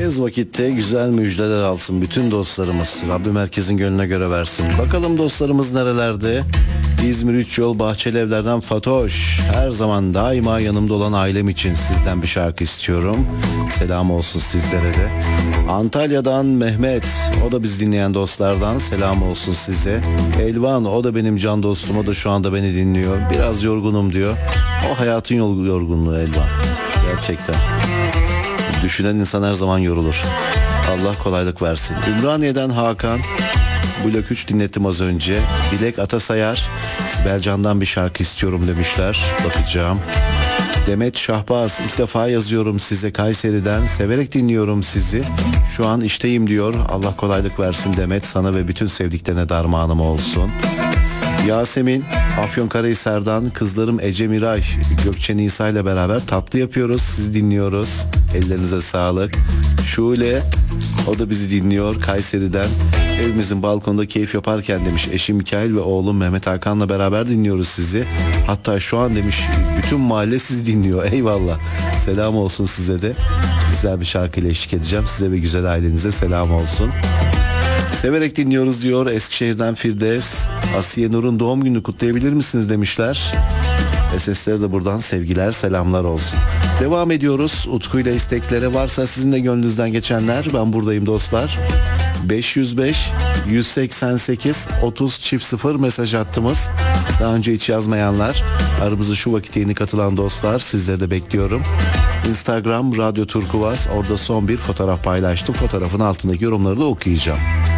Tez vakitte güzel müjdeler alsın bütün dostlarımız. Rabbim herkesin gönlüne göre versin. Bakalım dostlarımız nerelerde? İzmir 3 Yol Bahçeli Evler'den Fatoş. Her zaman daima yanımda olan ailem için sizden bir şarkı istiyorum. Selam olsun sizlere de. Antalya'dan Mehmet, o da biz dinleyen dostlardan, selam olsun size. Elvan, o da benim can dostum, o da şu anda beni dinliyor. Biraz yorgunum diyor. O hayatın yorgunluğu Elvan. Gerçekten. Düşünen insan her zaman yorulur. Allah kolaylık versin. Ümraniye'den Hakan. Blok 3 dinlettim az önce. Dilek Atasayar, Sibel Can'dan bir şarkı istiyorum demişler. Bakacağım. Demet Şahbaz, ilk defa yazıyorum size Kayseri'den. Severek dinliyorum sizi. Şu an işteyim diyor. Allah kolaylık versin Demet. Sana ve bütün sevdiklerine darmanım olsun. Yasemin, Afyonkarahisar'dan kızlarım Ece Miray, Gökçe Nisa ile beraber tatlı yapıyoruz. Sizi dinliyoruz. Ellerinize sağlık. Şule, o da bizi dinliyor Kayseri'den. Evimizin balkonda keyif yaparken demiş, eşim Mikail ve oğlum Mehmet Hakan'la beraber dinliyoruz sizi. Hatta şu an demiş bütün mahalle sizi dinliyor. Eyvallah. Selam olsun size de. Güzel bir şarkıyla eşlik edeceğim. Size ve güzel ailenize selam olsun. Severek dinliyoruz diyor Eskişehir'den Firdevs. Asiye Nur'un doğum gününü kutlayabilir misiniz demişler. SS'lere de buradan sevgiler, selamlar olsun. Devam ediyoruz. Utku ile isteklere varsa sizin de gönlünüzden geçenler, ben buradayım dostlar. 505 188 30 çift 0 mesaj attığımız. Daha önce hiç yazmayanlar, aramızda şu vakit yeni katılan dostlar, sizleri de bekliyorum. Instagram Radyo Turkuaz, orada son bir fotoğraf paylaştım. Fotoğrafın altındaki yorumları da okuyacağım.